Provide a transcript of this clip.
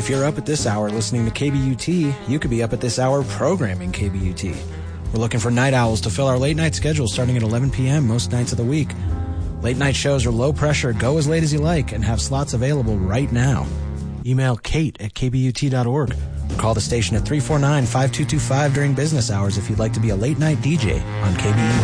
If you're up at this hour listening to KBUT, you could be up at this hour programming KBUT. We're looking for night owls to fill our late night schedule starting at 11 p.m. most nights of the week. Late night shows are low pressure, go as late as you like, and have slots available right now. Email Kate at kbut.org or call the station at 349-5225 during business hours if you'd like to be a late night DJ on KBUT.